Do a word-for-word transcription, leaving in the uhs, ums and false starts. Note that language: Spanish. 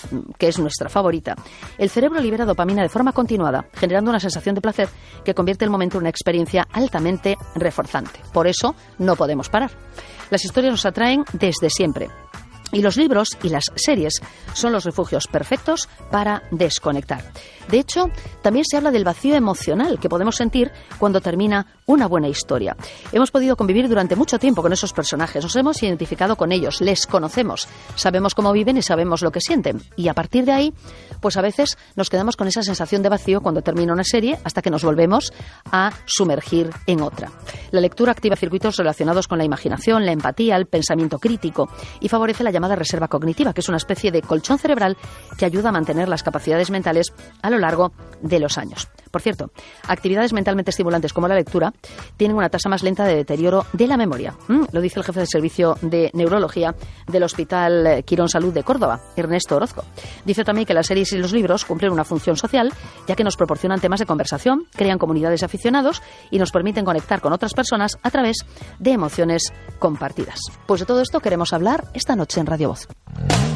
que es nuestra favorita, el cerebro libera dopamina de forma continuada, generando una sensación de placer que convierte el momento en una experiencia altamente reforzante. Por eso no podemos parar. Las historias nos atraen desde siempre. Y los libros y las series son los refugios perfectos para desconectar. De hecho, también se habla del vacío emocional que podemos sentir cuando termina una buena historia. Hemos podido convivir durante mucho tiempo con esos personajes, nos hemos identificado con ellos, les conocemos, sabemos cómo viven y sabemos lo que sienten. Y a partir de ahí, pues a veces nos quedamos con esa sensación de vacío cuando termina una serie hasta que nos volvemos a sumergir en otra. La lectura activa circuitos relacionados con la imaginación, la empatía, el pensamiento crítico y favorece la llamada reserva cognitiva, que es una especie de colchón cerebral que ayuda a mantener las capacidades mentales a lo largo de los años. Por cierto, actividades mentalmente estimulantes como la lectura tienen una tasa más lenta de deterioro de la memoria. Mm, lo dice el jefe del servicio de neurología del Hospital Quirón Salud de Córdoba, Ernesto Orozco. Dice también que las series y los libros cumplen una función social, ya que nos proporcionan temas de conversación, crean comunidades de aficionados y nos permiten conectar con otras personas a través de emociones compartidas. Pues de todo esto queremos hablar esta noche en Radio Voz.